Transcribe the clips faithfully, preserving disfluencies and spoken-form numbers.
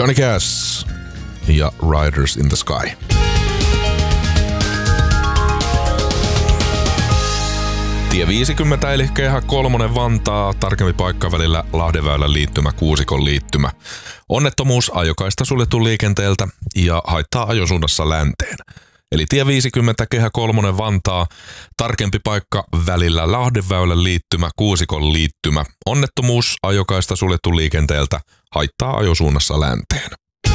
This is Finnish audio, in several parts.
Johnny Cash ja Riders in the Sky. Tie viisikymmentä eli Kehä kolmonen Vantaa, tarkempi paikka välillä Lahdenväylän liittymä, Kuusikon liittymä. Onnettomuus ajokaista suljettu liikenteeltä ja haittaa ajosuunnassa länteen. Eli tie viisikymmentä Kehä kolmonen Vantaa, tarkempi paikka välillä Lahdenväylän liittymä, Kuusikon liittymä. Onnettomuus ajokaista suljettu liikenteeltä, haittaa ajosuunnassa länteen.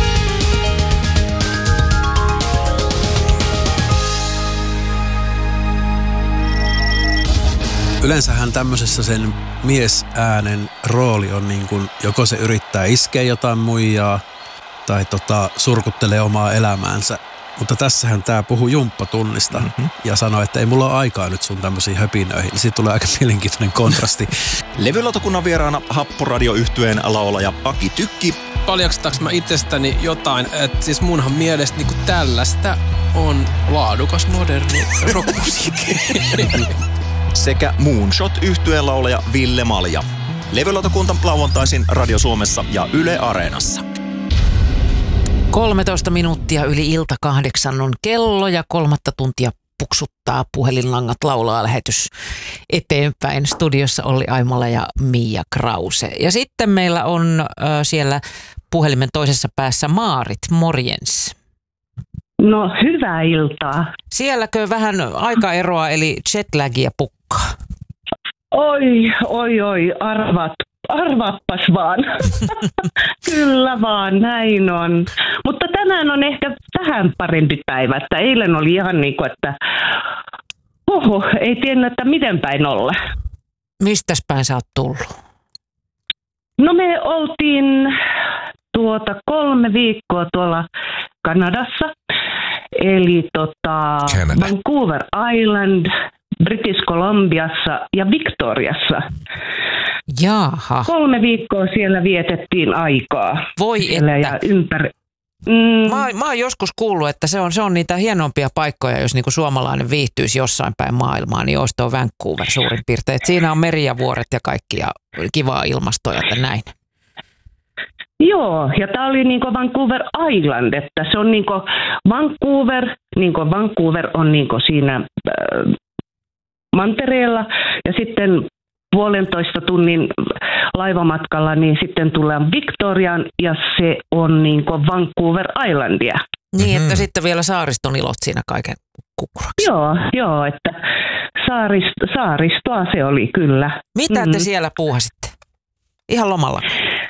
Yleensähän tämmöisessä sen miesäänen rooli on niin kuin, joko se yrittää iskeä jotain muijaa tai tota, surkuttelee omaa elämäänsä. Mutta tässähän tää puhuu jumppatunnista mm-hmm. ja sanoi, että ei mulla ole aikaa nyt sun tämmöisiin höpinöihin. Siitä tulee aika mielenkiintoinen kontrasti. Levylautakunnan vieraana Happoradio-yhtyeen laulaja Aki Tykki. Paljastaks mä itsestäni jotain, että siis munhan mielestä niinku tällaista on laadukas moderni rockmusiikki. Sekä Moonshot-yhtyeen laulaja Ville Malja. Levylautakunta lauantaisin Radio Suomessa ja Yle Areenassa. kolmetoista minuuttia yli ilta kahdeksan on kello ja kolmatta tuntia puksuttaa puhelinlangat laulaa lähetys eteenpäin. Studiossa Olli Aimola ja Mia Krause. Ja sitten meillä on äh, siellä puhelimen toisessa päässä Maarit, morjens. No hyvää iltaa. Sielläkö vähän aikaeroa eli jetlagia pukkaa? Oi, oi, oi, arvat. Arvaappas vaan. Kyllä vaan, näin on. Mutta tänään on ehkä vähän parempi päivä. Että eilen oli ihan niin kuin, että oho, ei tiedä, että miten päin olla. Mistäs päin sä oot tullut? No me oltiin tuota kolme viikkoa tuolla Kanadassa. Eli tota Canada. Vancouver Island, British Columbiassa ja Victoriassa. Jaha. Kolme viikkoa siellä vietettiin aikaa. Voi siellä että. Ja ympäri. Mm. Mä, mä oon joskus kuullut, että se on, se on niitä hienompia paikkoja, jos niinku suomalainen viihtyisi jossain päin maailmaa, niin olisi tuo Vancouver suurin piirtein. Et siinä on meri ja vuoret ja kaikki ja kivaa ilmastoa ja näin. Joo, ja tämä oli niinku Vancouver Island, että se on niinku Vancouver, niinku Vancouver on niinku siinä äh, mantereella ja sitten puolentoista tunnin laivamatkalla, niin sitten tullaan Victoriaan ja se on niin kuin Vancouver Islandia. Niin, että Mm-hmm. sitten vielä saariston ilot siinä kaiken kukkuraksi. Joo, joo, että saarist, saaristoa se oli kyllä. Mitä Mm. te siellä puuhasitte? Ihan lomalla?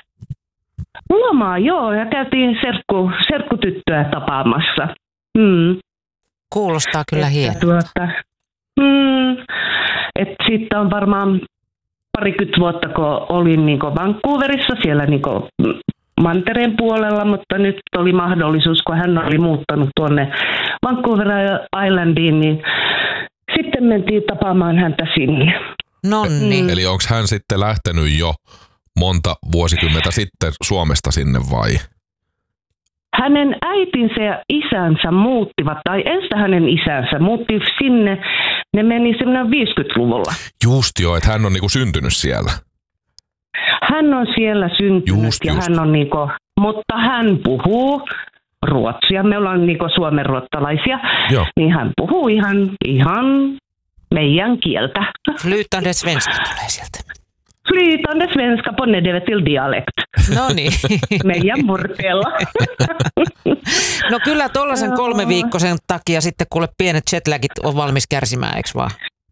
Lomaa, joo, ja käytiin serkku, serkkutyttöä tapaamassa. Mm. Kuulostaa kyllä hienolta. Tuota, mm, että sitten on varmaan parikymmentä vuotta, kun olin niin kuin Vancouverissa siellä niin kuin mantereen puolella, mutta nyt oli mahdollisuus, kun hän oli muuttanut tuonne Vancouver Islandiin, niin sitten mentiin tapaamaan häntä sinne. Nonni. Mm. Eli onko hän sitten lähtenyt jo monta vuosikymmentä sitten Suomesta sinne vai? Hänen äitinsä ja isänsä muuttivat, tai ensin hänen isänsä muutti sinne, ne meni semmoinen viisikymmentäluvulla. Just joo, että hän on niinku syntynyt siellä. Hän on siellä syntynyt Just, ja just. hän on niinku, mutta hän puhuu ruotsia, me ollaan niinku suomenruottalaisia, Joo. niin hän puhuu ihan, ihan meidän kieltä. Flytande svenska tulee sieltä. Flytande svenska på nederve till dialekt. No niin. Meidän murteella. No kyllä tollaisen kolme viikkoisen takia sitten kuule pienet jetlagit on valmis kärsimään, eikö vaan?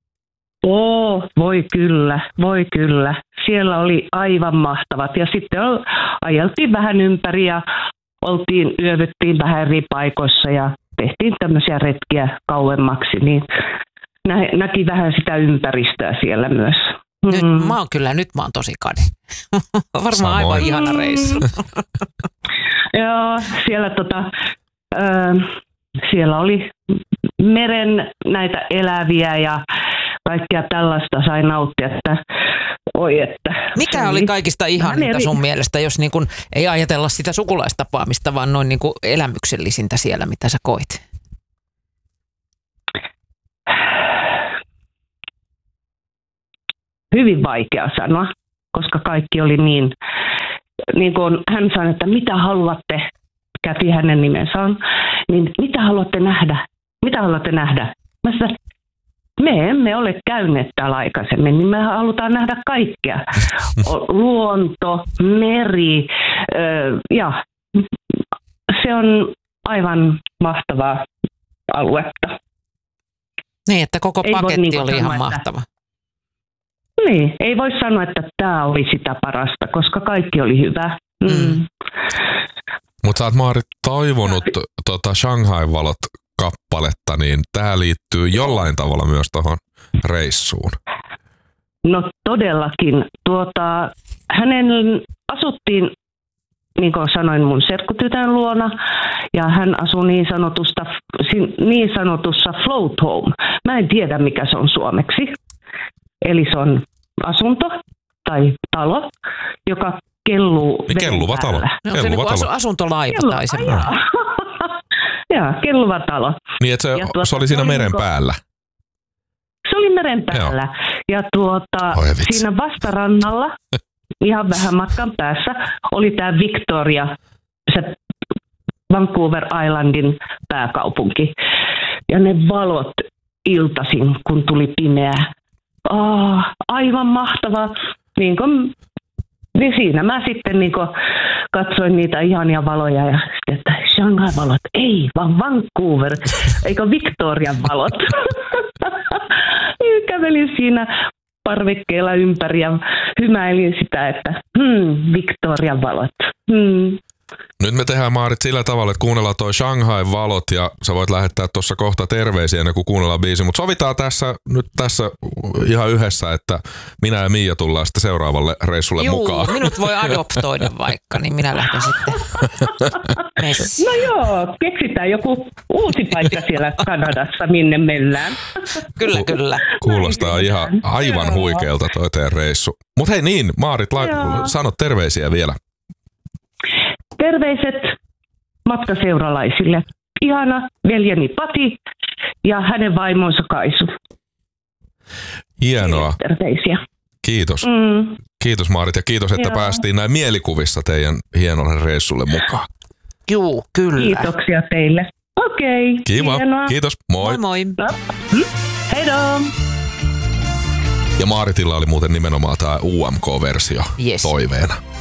Oo, voi kyllä, voi kyllä. Siellä oli aivan mahtavat ja sitten ajeltiin vähän ympäri ja oltiin, yövyttiin vähän eri paikoissa ja tehtiin tämmöisiä retkiä kauemmaksi, niin nä- näki vähän sitä ympäristöä siellä myös. Nyt Mm. mä oon kyllä, nyt mä oon tosi kade. Varmaan Samoin. aivan ihana reissu. Joo, siellä, tota, ö, siellä oli meren näitä eläviä ja kaikkea tällaista sai nauttia, että oi että. Mikä oli kaikista ihaninta sun mielestä, jos niin kun ei ajatella sitä sukulaistapaamista, vaan noin niin kun elämyksellisintä siellä, mitä sä koit? Hyvin vaikea sanoa, koska kaikki oli niin niin kun hän sanoi, että mitä haluatte, Käti hänen nimensä on, niin mitä haluatte nähdä? Mitä haluatte nähdä? Mä sanoin, me emme ole käyneet täällä aikaisemmin, niin me halutaan nähdä kaikkea. Luonto, meri, ja se on aivan mahtavaa aluetta. Niin, että koko ei paketti niin oli sanoa, ihan mahtava. Että, niin, ei voi sanoa, että tämä oli sitä parasta, koska kaikki oli hyvä. Mm. Mm. Mutta sä oot Maarit toivonut tota Shanghai-valot kappaletta, niin tämä liittyy jollain tavalla myös tuohon reissuun. No todellakin. Tuota, hänen asuttiin, niin kuin sanoin, mun serkkutytön luona, ja hän asui niin, sanotusta, niin sanotussa float home. Mä en tiedä, mikä se on suomeksi. Eli se on asunto tai talo, joka kelluu niin kelluva talo. No, kelluva se niin asu, asuntolaiva Kellu, tai semmoinen. Joo, kelluva talo. Niin, että se, tuota, se oli siinä meren ko- päällä. Se oli meren päällä. Joo. Ja tuota, siinä vastarannalla, ihan vähän matkan päässä, oli tämä Victoria, se Vancouver Islandin pääkaupunki. Ja ne valot iltaisin, kun tuli pimeää. Oh, aivan mahtava. Niin kuin, niin siinä mä sitten niin kuin katsoin niitä ihania valoja ja sitten, että Shanghai-valot, ei, vaan Vancouver, eikö Victorian valot. Kävelin siinä parvekkeella ympäri ja hymäilin sitä, että hmm, Victorian valot. Hmm. Nyt me tehdään, Maarit, sillä tavalla, että kuunnellaan toi Shanghai-valot ja sä voit lähettää tuossa kohta terveisiä ennen kuin kuunnellaan biisi, mutta sovitaan tässä nyt tässä ihan yhdessä, että minä ja Miia tullaan sitten seuraavalle reissulle Juu, mukaan. minut voi adoptoida vaikka, niin minä lähden sitten messiin. No joo, keksitään joku uusi paikka siellä Kanadassa, minne mennään. Kyllä, kyllä. Kuulostaa ihan aivan huikealta toi teidän reissu. Mutta hei niin, Maarit, la- sano terveisiä vielä. Terveiset matkaseuralaisille. Ihana veljeni Pati ja hänen vaimonsa Kaisu. Hienoa. Terveisiä. Kiitos. Mm. Kiitos Maarit ja kiitos, että Joo. päästiin näin mielikuvissa teidän hienolle reissulle mukaan. Juu, kyllä. Kiitoksia teille. Okei. Okay, kiva. Hienoa. Kiitos. Moi. Moi moi. No. Heidoo. Ja Maaritilla oli muuten nimenomaan tämä U M K-versio yes. toiveena.